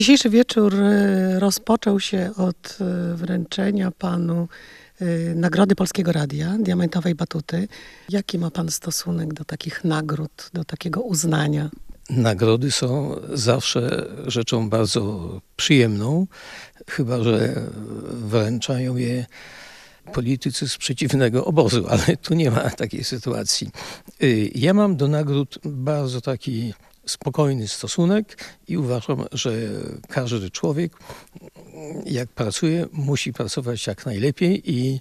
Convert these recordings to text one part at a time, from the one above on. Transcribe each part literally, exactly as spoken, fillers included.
Dzisiejszy wieczór e, rozpoczął się od e, wręczenia panu e, Nagrody Polskiego Radia, Diamentowej Batuty. Jaki ma pan stosunek do takich nagród, do takiego uznania? Nagrody są zawsze rzeczą bardzo przyjemną, chyba że wręczają je politycy z przeciwnego obozu, ale tu nie ma takiej sytuacji. Ja mam do nagród bardzo taki spokojny stosunek i uważam, że każdy człowiek, jak pracuje, musi pracować jak najlepiej i,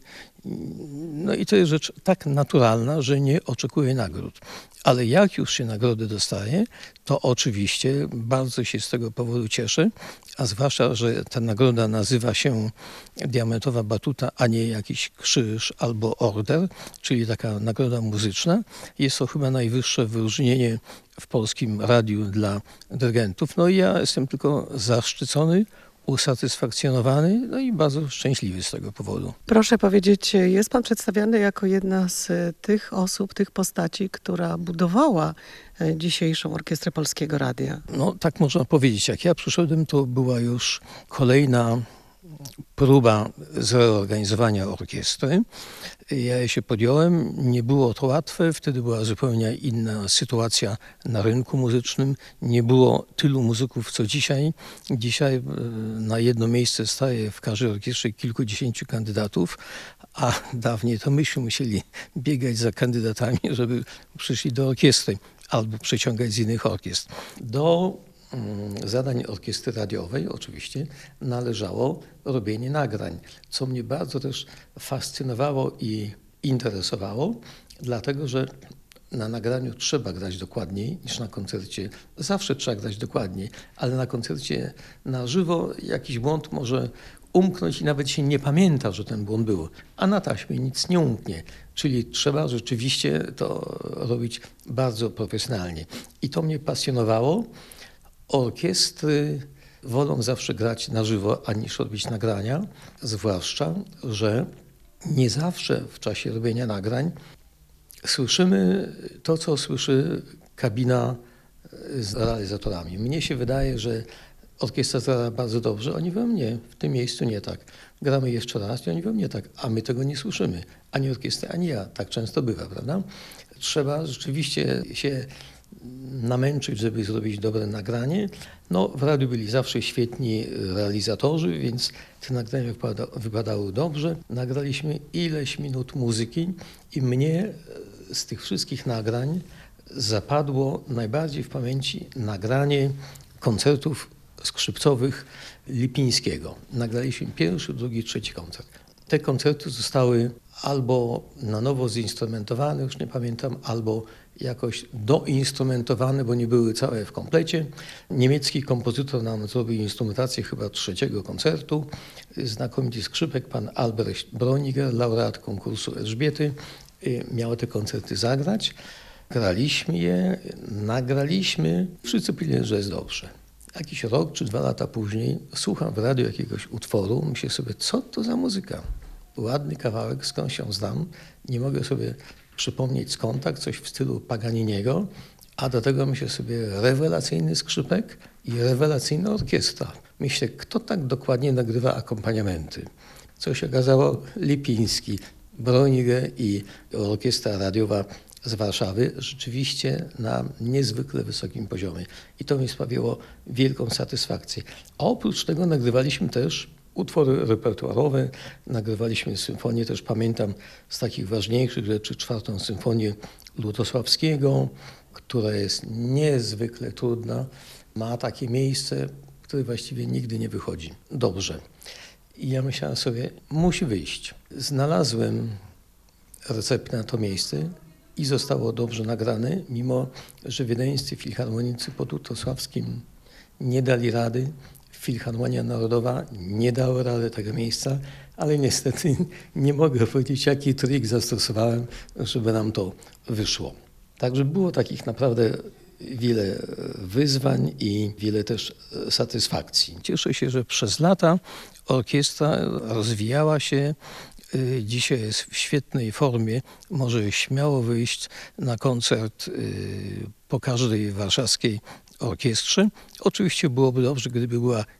no i to jest rzecz tak naturalna, że nie oczekuje nagród. Ale jak już się nagrody dostaje, to oczywiście bardzo się z tego powodu cieszę, a zwłaszcza, że ta nagroda nazywa się Diamentowa Batuta, a nie jakiś krzyż albo order, czyli taka nagroda muzyczna. Jest to chyba najwyższe wyróżnienie w polskim radiu dla dyrygentów. No i ja jestem tylko zaszczycony, usatysfakcjonowany, no i bardzo szczęśliwy z tego powodu. Proszę powiedzieć, jest pan przedstawiany jako jedna z e, tych osób, tych postaci, która budowała e, dzisiejszą Orkiestrę Polskiego Radia. No tak można powiedzieć. Jak ja przyszedłem, to była już kolejna próba zreorganizowania orkiestry. Ja się podjąłem, nie było to łatwe, wtedy była zupełnie inna sytuacja na rynku muzycznym. Nie było tylu muzyków, co dzisiaj. Dzisiaj na jedno miejsce staje w każdej orkiestrze kilkudziesięciu kandydatów, a dawniej to myśmy musieli biegać za kandydatami, żeby przyszli do orkiestry albo przyciągać z innych orkiestr. Do zadań orkiestry radiowej oczywiście należało robienie nagrań, co mnie bardzo też fascynowało i interesowało, dlatego że na nagraniu trzeba grać dokładniej niż na koncercie. Zawsze trzeba grać dokładniej, ale na koncercie na żywo jakiś błąd może umknąć i nawet się nie pamięta, że ten błąd był, a na taśmie nic nie umknie. Czyli trzeba rzeczywiście to robić bardzo profesjonalnie. I to mnie pasjonowało. Orkiestry wolą zawsze grać na żywo, aniż robić nagrania, zwłaszcza, że nie zawsze w czasie robienia nagrań słyszymy to, co słyszy kabina z realizatorami. Mnie się wydaje, że orkiestra gra bardzo dobrze, oni we mnie, w tym miejscu nie tak. Gramy jeszcze raz i oni we mnie tak, a my tego nie słyszymy. Ani orkiestra, ani ja. Tak często bywa, prawda? Trzeba rzeczywiście się namęczyć, żeby zrobić dobre nagranie. No, w radiu byli zawsze świetni realizatorzy, więc te nagrania wypada, wypadały dobrze. Nagraliśmy ileś minut muzyki i mnie z tych wszystkich nagrań zapadło najbardziej w pamięci nagranie koncertów skrzypcowych Lipińskiego. Nagraliśmy pierwszy, drugi, trzeci koncert. Te koncerty zostały albo na nowo zinstrumentowane, już nie pamiętam, albo jakoś doinstrumentowane, bo nie były całe w komplecie. Niemiecki kompozytor nam zrobił instrumentację chyba trzeciego koncertu. Znakomity skrzypek, pan Albrecht Broniger, laureat konkursu Elżbiety, miał te koncerty zagrać. Graliśmy je, nagraliśmy. Wszyscy powiedzieli, że jest dobrze. Jakiś rok czy dwa lata później słucham w radiu jakiegoś utworu, myślę sobie, co to za muzyka? Ładny kawałek, skąd się znam, nie mogę sobie przypomnieć skąd, tak, coś w stylu Paganiniego, a do tego myślę sobie rewelacyjny skrzypek i rewelacyjna orkiestra. Myślę, kto tak dokładnie nagrywa akompaniamenty? Co się okazało? Lipiński, Broniger i orkiestra radiowa z Warszawy, rzeczywiście na niezwykle wysokim poziomie. I to mi sprawiło wielką satysfakcję. A oprócz tego nagrywaliśmy też utwory repertuarowe, nagrywaliśmy symfonię, też pamiętam z takich ważniejszych rzeczy czwartą symfonię Lutosławskiego, która jest niezwykle trudna, ma takie miejsce, które właściwie nigdy nie wychodzi dobrze. I ja myślałem sobie, musi wyjść. Znalazłem receptę na to miejsce i zostało dobrze nagrane, mimo że wiedeńscy filharmonicy pod Lutosławskim nie dali rady. Filharmonia Narodowa nie dała rady tego miejsca, ale niestety nie mogę powiedzieć, jaki trik zastosowałem, żeby nam to wyszło. Także było takich naprawdę wiele wyzwań i wiele też satysfakcji. Cieszę się, że przez lata orkiestra rozwijała się. Dzisiaj jest w świetnej formie, może śmiało wyjść na koncert po każdej warszawskiej orkiestrze. Oczywiście byłoby dobrze, gdyby była